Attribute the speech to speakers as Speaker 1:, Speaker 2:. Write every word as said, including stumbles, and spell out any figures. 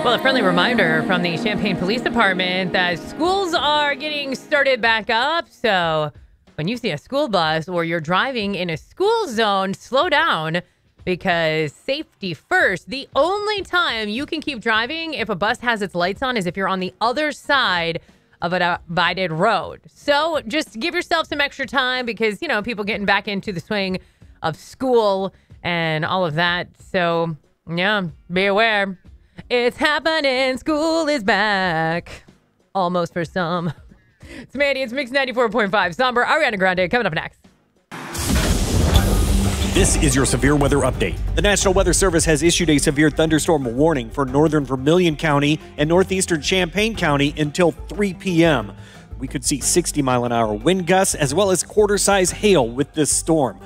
Speaker 1: Well, a friendly reminder from the Champaign Police Department that schools are getting started back up. So when you see a school bus or you're driving in a school zone, slow down because safety first. The only time you can keep driving if a bus has its lights on is if you're on the other side of a divided road. So just give yourself some extra time because, you know, people getting back into the swing of school and all of that. So, yeah, be aware. It's happening. School is back. Almost for some. It's Mandy. It's Mix ninety-four point five. Somber. Ariana Grande coming up next.
Speaker 2: This is your severe weather update. The National Weather Service has issued a severe thunderstorm warning for northern Vermilion County and northeastern Champaign County until three p.m. We could see sixty mile an hour wind gusts as well as quarter size hail with this storm.